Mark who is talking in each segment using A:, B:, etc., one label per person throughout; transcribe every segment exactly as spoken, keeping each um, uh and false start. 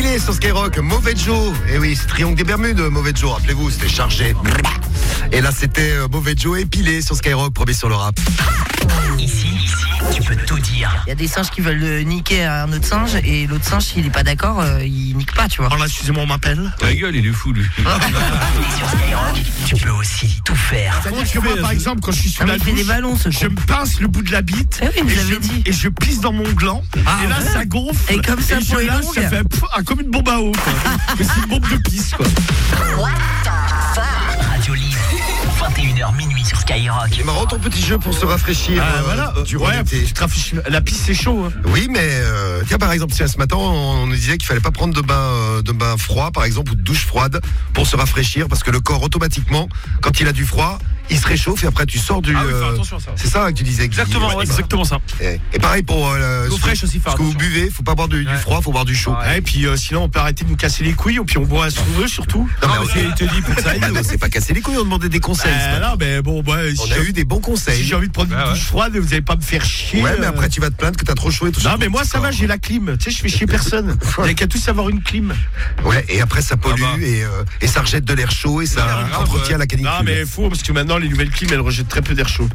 A: Épilé sur Skyrock, Mauvais Joe. Et oui, c'est Triangle des Bermudes, Mauvais Joe. Rappelez-vous, c'était chargé. Et là, c'était Mauvais Joe épilé sur Skyrock, premier sur le rap.
B: Ici, ici, tu peux tout dire.
C: Il y a des singes qui veulent euh, niquer un autre singe et l'autre singe, s'il est pas d'accord, euh, il nique pas, tu vois.
D: Alors là, excusez-moi, on m'appelle.
E: Ta gueule, il est fou, lui.
B: Sur Skyrock, tu peux aussi tout faire.
D: Comment tu vois, par exemple, quand je suis sous
C: Ah, mais
D: la
C: il fait
D: douche,
C: des ballons, ce
D: je
C: con.
D: me pince le bout de la bite
C: Eh oui, vous
D: et,
C: l'avez
D: je,
C: dit.
D: et je pisse dans mon gland.
C: Ah,
D: et là,
C: ouais.
D: ça gonfle.
C: Et comme ça,
D: et
C: pour
D: je
C: les
D: lâche,
C: longues.
D: ça fait pff, ah, comme une bombe à eau. Quoi. Mais c'est une bombe de pisse, quoi.
B: Radio Libre, vingt et une heures minuit sur Skyrock.
A: C'est marrant ton petit jeu pour se rafraîchir.
D: Ah,
A: euh,
D: voilà.
A: durant
D: Ouais,
A: l'été.
D: tu te rafraîchis. La pisse, c'est chaud. Hein.
A: Oui, mais euh, tiens, par exemple, si ce matin, on nous disait qu'il fallait pas prendre de bain, euh, de bain froid, par exemple, ou de douche froide pour se rafraîchir, parce que le corps, automatiquement, quand il a du froid, il se réchauffe et après tu sors du.
E: Ah oui, fais
A: euh,
E: attention à ça.
A: C'est ça que tu disais. Guy.
E: Exactement, ouais,
A: Ouais,
E: exactement ça.
A: Et, et pareil pour euh,
E: L'eau
A: ce-
E: fraîche aussi,
A: ce
E: faire
A: que vous
E: attention.
A: buvez, faut pas boire du, du
E: Ouais.
A: froid, faut boire du chaud.
E: Ouais.
D: Ouais, et puis euh, sinon, on peut arrêter de nous casser les couilles, et puis on boit ce qu'on veut, surtout.
A: Non, mais
E: mais
A: c'est-
E: c'est- il te dit pour que ça aille.
A: Ah non, c'est pas casser les couilles, on demandait des conseils. ce
D: Euh,
A: matin.
D: non, mais bon, bah, si
A: On a
D: j'ai-
A: eu des bons conseils.
D: si j'ai envie de prendre
E: Ouais,
D: une
E: ouais.
D: douche froide, vous allez pas me faire chier.
A: Ouais, mais
D: euh.
A: après tu vas te plaindre que t'as trop chaud et tout ça.
D: Non, mais moi ça va, j'ai la clim. Tu sais, je fais chier personne. Vous avez qu'à tous avoir une clim.
A: Ouais, et après ça pollue
E: Ah bah.
A: et, euh, et ça rejette de l'air chaud et ça
E: grave,
A: entretient
E: ouais.
A: la canicule.
D: Non, mais faux, parce que maintenant les nouvelles clims elles rejettent très peu d'air chaud.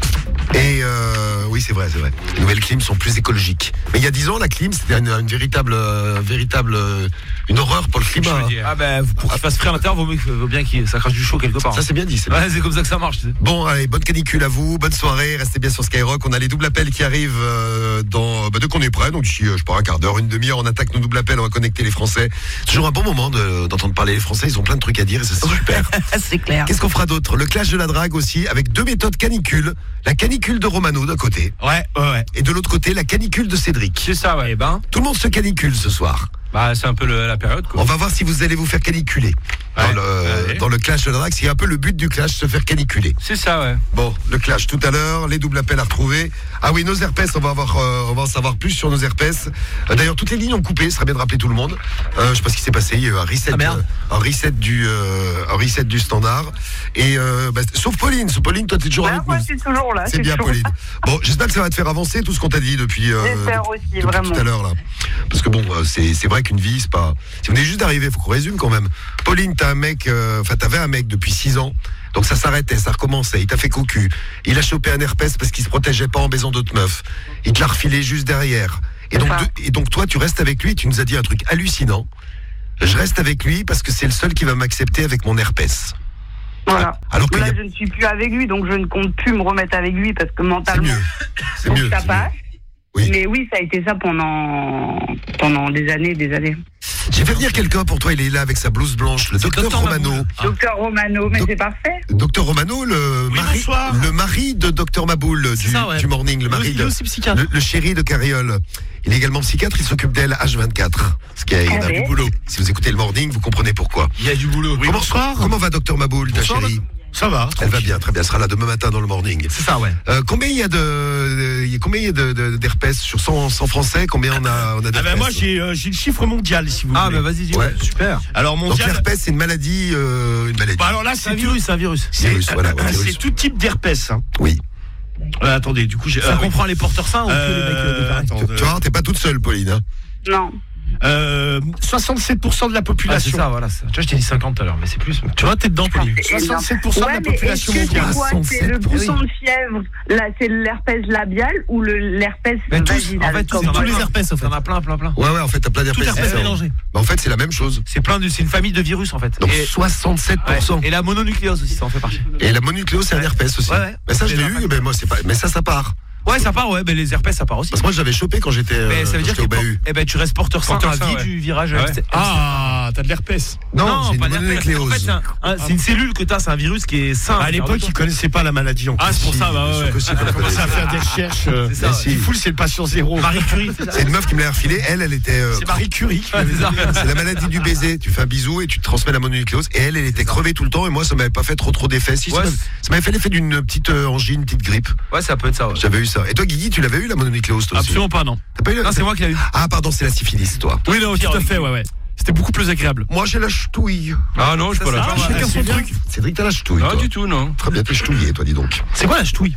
A: Et euh, oui, c'est vrai, c'est vrai. Les nouvelles clims sont plus écologiques. Mais il y a dix ans, la clim, c'était une, une véritable, euh, véritable, euh, une horreur pour le climat. hein.
E: Ah ben, pour qu'il fasse frais à l'intérieur, vaut, mieux- vaut bien qu'il ça crache du chaud quelque part.
A: Ça, c'est bien dit. c'est bien.
E: Ouais, c'est comme ça que ça marche. Tu sais.
A: Bon, allez, bonne canicule à vous, bonne soirée, restez bien sur Skyrock. On a les doubles appels qui arrivent euh, dans, bah, dès qu'on est prêt. Donc d'ici, euh, je sais pas, un quart d'heure, une demi-heure, on attaque nos doubles appels, on va connecter les Français. C'est toujours un bon moment de- d'entendre parler les Français. Ils ont plein de trucs à dire et ça, c'est super.
C: C'est clair.
A: Qu'est-ce qu'on fera d'autre? Le clash de la drague aussi, avec deux méthodes canicule. La canicule de Romano d'un côté,
D: Ouais, ouais, ouais.
A: et de l'autre côté, la canicule de Cédric.
E: C'est ça, ouais. Eh ben,
A: Tout le monde se canicule ce soir.
E: bah, c'est un peu le- la période, quoi.
A: On va voir si vous allez vous faire caniculer dans,
E: Ouais.
A: le,
E: Ouais.
A: dans le clash de la drague. C'est un peu le but du clash, se faire caniculer.
E: C'est ça, ouais.
A: Bon, le clash tout à l'heure, les doubles appels à retrouver. Ah oui, nos herpès, on va avoir, euh, on va en savoir plus sur nos herpès. Euh, D'ailleurs, toutes les lignes ont coupé, ce serait bien de rappeler tout le monde. Euh, je sais pas ce qui s'est passé, il y a eu un reset,
C: Ah, merde.
A: euh, un reset du, euh, un reset du standard. Et euh, bah, sauf Pauline, sauf Pauline, toi t'es toujours
F: Ouais,
A: avec
F: moi,
A: nous.
F: je suis toujours là. je
A: C'est
F: suis
A: bien,
F: toujours
A: Pauline.
F: là.
A: Bon, j'espère que ça va te faire avancer tout ce qu'on t'a dit depuis, euh,
F: J'espère
A: depuis-
F: aussi,
A: depuis
F: vraiment.
A: tout à l'heure là. Parce que bon, euh, c'est c'est vrai qu'une vie, c'est pas. Si vous venez juste d'arriver, faut qu'on résume quand même. Pauline, t'as un mec, euh, enfin t'avais un mec depuis six ans. Donc ça s'arrêtait, ça recommençait. Il t'a fait cocu. Il a chopé un herpès parce qu'il se protégeait pas en baisant d'autres meufs. Il te l'a refilé juste derrière. Et donc,
F: ça.
A: de- et donc toi, tu restes avec lui. Tu nous as dit un truc hallucinant. Je reste avec lui parce que c'est le seul qui va m'accepter avec mon herpès.
F: Voilà.
A: Alors que
F: Là,
A: y a-
F: je ne suis plus avec lui, donc je ne compte plus me remettre avec lui parce que
A: c'est
F: mentalement,
A: mieux. C'est
F: faut
A: mieux.
F: que ça
A: c'est
F: passe.
A: mieux. Oui.
F: Mais oui, ça a été ça pendant pendant des années, des années.
A: J'ai fait venir quelqu'un pour toi. Il est là avec sa blouse blanche, le docteur
E: Docteur
A: Romano.
E: Maboul. Ah.
F: Docteur Romano, mais
A: Doc-
F: c'est parfait.
A: Docteur Romano, le
D: Oui,
A: mari,
D: bonsoir.
A: le mari de Docteur Maboul du,
C: ça, ouais.
A: du morning, le mari
C: Il
A: de,
C: est aussi psychiatre.
A: le, le chéri de Carriole. Il est également psychiatre, il s'occupe d'elle H vingt-quatre. Ce qui est il y en a
F: Ah
A: du
F: ouais.
A: boulot. Si vous écoutez le morning, vous comprenez pourquoi.
E: Il y a du boulot.
D: Oui,
A: comment,
D: bonsoir.
A: comment va Docteur Maboul, ta
D: Bonsoir,
A: chérie?
D: Ça va.
A: Elle va bien, très bien. Elle sera là demain matin dans le morning.
C: C'est ça, ouais.
A: Euh, combien il y a de, de- il y a combien il y a de, de- d'herpès sur cent, cent Français? Combien on a, on a
D: Ah
A: d'herpès?
D: ben moi j'ai euh, j'ai le chiffre mondial si vous
E: Ah,
D: voulez.
E: bah vas-y, dis.
A: Ouais.
E: Super.
D: Alors
A: Donc
D: mondial.
A: l'herpès, c'est une maladie, euh, une maladie.
D: Bah alors là
E: C'est un
D: c'est tout-
E: virus, c'est un virus.
D: c'est
A: Virus, voilà, ouais,
D: euh,
A: virus.
D: c'est tout type d'herpès. Hein.
A: Oui.
D: Euh, attendez, du coup j'ai.
E: Ça
D: ah, oui.
E: comprend les porteurs sains ou que les mecs euh,
D: Euh,
E: déclarés
D: attends,
A: Tu vois, t'es pas toute seule, Pauline. Hein.
F: Non.
D: euh, soixante-sept pour cent de la
E: Ah, c'est
D: population.
E: ça, voilà. ça. Tu vois, je t'ai dit cinquante tout à l'heure, mais c'est plus.
D: Tu vois, t'es dedans, Pauline.
F: C'est énorme.
D: soixante-sept pour cent
F: Ouais,
D: de la
F: mais
D: population
F: est-ce que
D: mondiale.
F: c'est quoi? C'est le
A: soixante-sept,
F: bouton de fièvre, là, c'est l'herpès labial ou le l'herpès
E: Mais tous,
F: vaginal
E: en fait,
F: comme
E: c'est tous
F: on
E: les
F: dit.
E: herpès, en fait. T'en as plein, plein, plein.
A: Ouais, ouais, en fait, t'as plein
E: Tout
A: d'herpès.
E: herpès
A: C'est ça.
E: mélangé.
A: Bah, en fait, c'est la même chose.
E: C'est plein de, c'est une famille de virus, en fait.
A: Donc
E: Et,
A: soixante-sept pour cent.
E: ouais. Et la mononucléose aussi, ça en fait partie.
A: Et la monucléose, c'est un
E: Ouais.
A: herpès aussi.
E: Ouais, ouais.
A: Mais ça, je
E: C'est
A: l'ai
E: l'impact.
A: eu, mais moi, c'est pas. Mais ça, ça part.
E: Ouais, ça part, ouais, mais les herpès, ça part aussi.
A: Parce que moi, j'avais chopé quand j'étais.
E: Mais
A: euh,
E: ça veut dire
A: j'étais
E: que
A: au bahut.
E: eh ben, tu restes porteur sain Porteur à sain, vie ouais. du virage.
A: Ouais.
E: hamster-
D: Ah, t'as de l'herpès.
A: Non, j'ai une
E: pas d'herpès. En fait,
A: mononucléose.
E: c'est un- un- c'est une cellule que t'as, c'est un virus qui est sain.
D: À l'époque, ils connaissaient pas la maladie en
E: Ah, c'est pour ça, bah
A: Bien sûr
E: ouais.
A: que si, qu'on la
D: commencé à
A: connaît.
D: faire des recherches. euh,
E: C'est ça,
D: mais
E: ouais.
D: si, full, c'est le patient zéro.
E: Marie Curie, c'est ça.
A: C'est une meuf qui me l'a refilé. Elle, elle était. euh,
D: C'est Marie Curie.
E: Ouais, c'est ça.
A: C'est la maladie du baiser. Tu fais un bisou et tu te transmets la mononucléose. Et elle, elle était crevée tout le temps. Et moi, ça m'avait pas fait trop trop d'effet. Si, ça
E: Ouais,
A: m'avait- ça m'avait fait l'effet d'une petite euh, angine, une petite grippe.
E: Ouais, ça peut être ça, ouais.
A: J'avais eu ça. Et toi, Guigui, tu l'avais eu la mononucléose, toi aussi?
E: Absolument pas, non.
A: T'as pas eu la-
E: Non, c'est moi qui l'ai eu.
A: Ah, pardon, c'est la syphilis, toi.
E: Oui, non, tout à fait, ouais, ouais. C'était beaucoup plus agréable.
A: Moi, j'ai la ch'touille.
E: Ah non, je suis pas
D: Ah,
E: là.
D: chacun son truc.
A: Cédric, t'as la ch'touille.
E: Pas
A: toi.
E: du tout, non.
A: Très bien, t'es ch'touillé, toi, dis donc.
E: C'est quoi la ch'touille?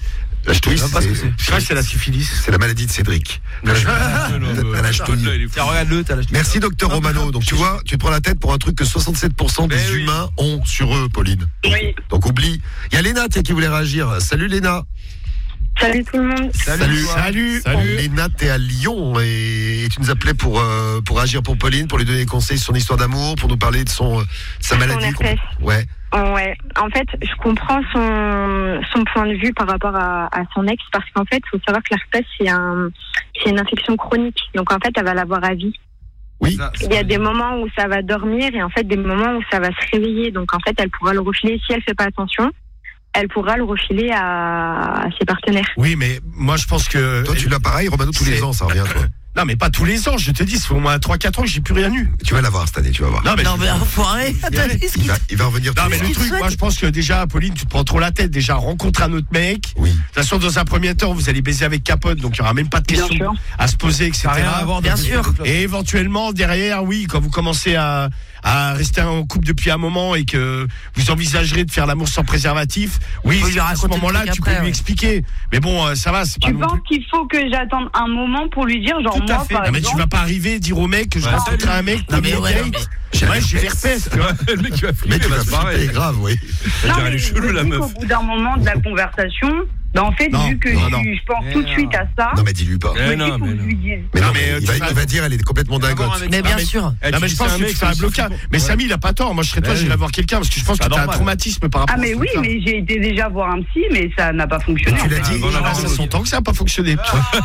A: La ch'touille,
E: Je sais pas ce que
A: c'est,
E: c'est.
D: Je crois que c'est la syphilis.
A: c'est la maladie de Cédric. T'as la ch'touille.
E: Tiens, regarde-le, t'as la
A: Merci docteur Romano. Donc tu vois, tu te prends la tête pour un truc que soixante-sept pour cent des
E: Mais oui.
A: humains ont sur eux, Pauline.
F: Oui.
A: Donc oublie. Il y a Léna tiens, qui voulait réagir. Salut Léna.
F: Salut tout le monde.
A: Salut.
D: Salut.
A: Salut. Léna, t'es à Lyon et tu nous appelais pour euh, pour réagir pour Pauline, pour lui donner des conseils sur son histoire d'amour, pour nous parler de son euh, sa
F: Son
A: maladie.
F: herpès.
A: Ouais.
F: Ouais, en fait, je comprends son, son point de vue par rapport à, à son ex, parce qu'en fait, il faut savoir que l'herpès, c'est un, c'est une infection chronique. Donc, en fait, elle va l'avoir à vie.
A: Oui.
F: Il y a des moments où ça va dormir et en fait, des moments où ça va se réveiller. Donc, en fait, elle pourra le refiler, si elle fait pas attention, elle pourra le refiler à, à ses partenaires.
D: Oui, mais moi je pense que.
A: Toi tu l'as pareil, Romano, tous les
D: C'est-
A: ans, ça revient toi.
D: Non, mais pas tous les ans, je te dis, ça fait au moins trois quatre ans que j'ai plus rien eu.
A: Tu vas l'avoir cette année, tu vas voir.
D: Non, mais,
C: Non, mais enfoiré. Attends, qu'est-ce
A: Il
C: qu'il
A: va, il va revenir.
D: non,
A: tous
D: mais
A: les
D: le
A: ans.
C: qu'il
D: truc,
C: souhaite
D: moi je pense que déjà, Pauline, tu te prends trop la tête. Déjà, rencontre un autre mec.
A: Oui.
D: De toute façon, dans un premier temps, vous allez baiser avec capote, donc il n'y aura même pas de
F: Bien
D: questions
F: sûr.
D: à se poser, et cetera.
E: Ça n'a rien à voir.
C: Bien
E: de-
C: sûr.
D: Et éventuellement, derrière, oui, quand vous commencez à, à rester en couple depuis un moment et que vous envisagerez de faire l'amour sans préservatif, oui,
C: Faut lui
D: à ce
C: raconter le
D: moment-là,
C: truc
D: tu
C: après,
D: peux lui
C: ouais.
D: expliquer. Mais bon, euh, ça va, c'est pas
G: Tu
D: non
G: penses
D: plus...
G: qu'il faut que j'attende un moment pour lui dire, genre
D: Tout à
G: moi,
D: fait.
G: par
D: Non, mais tu
G: exemple,
D: vas pas arriver et dire au mec que je
E: Ouais,
D: rencontrerai
E: salut.
D: un mec,
C: Non, mais
D: premier
C: ouais, non,
D: date.
A: J'ai
D: Ouais, j'ai l'herpès, tu vois.
E: Le mec qui va
A: Le
E: flipper,
A: mec il
E: bah,
A: va
E: c'est pareil.
A: flipper grave, oui.
G: non,
E: Elle
G: mais
E: est chelou,
G: je
E: la
G: dis
E: meuf.
G: qu'au bout d'un moment de la conversation, ben en fait,
D: Non,
G: vu que
D: non,
G: je,
D: non.
G: je pense
E: Mais
G: tout de
E: non.
G: suite à ça,
A: Non mais dis-lui pas.
E: Eh
G: je me dis,
E: non,
G: faut
E: mais
G: que je
E: non.
G: lui dise.
A: Mais non,
D: Non,
A: mais
D: mais,
A: il
D: tu
A: va,
D: vas-
A: il va dire elle est complètement dingote.
C: Mais bien
D: mais-
C: sûr.
D: Non, mais je pense que tu fais un blocage. Mais Samy, il a pas tort. Moi, je serais toi,
E: Ouais.
D: j'irais voir quelqu'un parce que je pense
E: C'est
D: que
E: pas
D: t'as un
E: normal.
D: traumatisme par rapport
G: Ah
D: à
G: mais
D: ce
G: oui,
D: truc-là.
G: mais j'ai été déjà voir un psy, mais ça n'a pas fonctionné.
A: Tu l'as
G: en fait.
A: dit.
E: Ah, voilà,
D: Ah, ça fait longtemps que ça n'a pas fonctionné.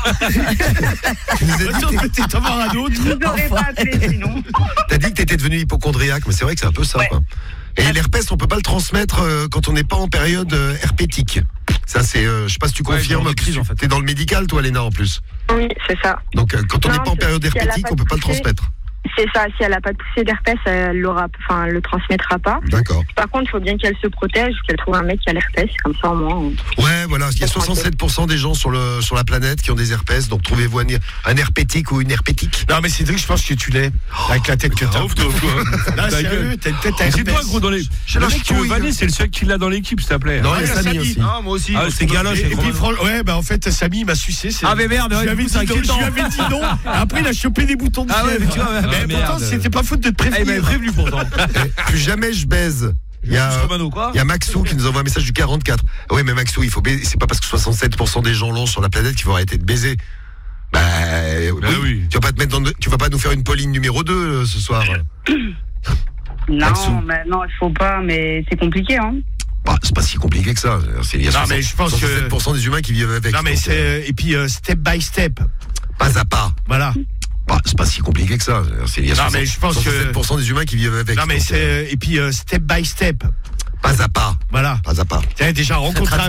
A: Tu nous as dit que t'es-
D: Peut-être avoir un autre.
G: Je vous aurais pas appelé sinon.
A: t'as dit que t'étais devenu hypochondriaque, mais c'est vrai que c'est un peu ça.
G: Ouais.
A: Quoi. Et l'herpès, on peut pas le transmettre euh, quand on n'est pas en période euh, herpétique. Ça c'est, euh, je sais pas si tu
E: Ouais,
A: confirmes.
E: genre de crise, en fait.
A: T'es dans le médical, toi, Léna, en plus.
F: Oui, c'est ça.
A: Donc euh, quand on
F: Non,
A: n'est pas en
F: c'est-
A: période
F: si elle a
A: herpétique,
F: pas
A: on peut pas le
F: touché.
A: transmettre.
F: C'est ça. Si elle n'a pas de poussée d'herpès, elle l'aura, enfin, elle le transmettra pas.
A: D'accord.
F: Par contre, il faut bien qu'elle se protège, qu'elle trouve un mec qui a l'herpès, comme ça au moins. on-
A: Ouais, voilà, il y a soixante-sept pour cent des gens sur le sur la planète qui ont des herpès, donc trouvez-vous un, un herpétique ou une herpétique.
D: Non, mais Cédric, je pense que tu l'es. Avec la tête que t'as.
E: Ouf, toi, quoi.
D: Là,
E: Ta
D: sérieux,
E: gueule.
D: t'as une tête à
E: Et c'est toi,
D: herpès.
E: gros, dans les.
A: J'ai
E: Le
A: la
E: mec qui veut
A: ch'touille.
E: vanner, c'est le seul qui l'a dans l'équipe, s'il te plaît.
A: Non,
D: Ah,
A: il y a
D: il y a
A: Samy
D: Samy.
A: aussi.
E: Ah, moi aussi. Ah, moi, c'est je galoche.
D: Et,
E: c'est
D: et puis,
E: trop
D: franchement, ouais, bah en fait, Samy il m'a sucé. c'est-
E: Ah, mais merde,
D: je lui
E: ouais,
D: avais
E: du coup,
D: dit,
E: c'est
D: non, je
E: inquiétant.
D: lui avais dit non. Après, il a chopé des boutons de
E: Ah ouais,
D: fièvre.
E: mais tu vois, ouais,
D: Mais
E: bah,
D: pourtant,
E: merde.
D: c'était pas faute de te
E: Ah, il m'avait
D: prévenir.
E: prévenu pourtant.
A: Eh, plus jamais je baise. Il y a,
E: Romano, quoi.
A: il y a Maxou qui nous envoie un message du quarante-quatre. Oui, mais Maxou, il faut baiser. C'est pas parce que soixante-sept pour cent des gens l'ont sur la planète qu'il faut arrêter de baiser. Bah, oui.
E: oui.
A: Tu vas pas te mettre dans, tu vas pas nous faire une Pauline numéro deux euh, ce soir. Maxou.
G: Non, mais non, il faut pas, mais c'est compliqué, hein.
A: Bah, c'est pas si compliqué que ça. C'est- Il y a
D: Non, mais je pense que-
A: soixante-sept pour cent des humains qui vivent avec.
D: Non, mais
A: Donc, euh,
D: c'est. Et puis, euh, step by step.
A: pas à pas.
D: Voilà.
A: Bah, c'est pas si compliqué que ça. C'est- Il y a
D: Non,
A: soixante-
D: mais je pense que-
A: soixante-sept pour cent des humains qui vivent avec.
D: Non, mais
A: Donc, euh,
D: c'est. Et puis, euh, step by step.
A: pas à pas.
D: Voilà.
A: Pas à pas.
D: T'as déjà rencontré un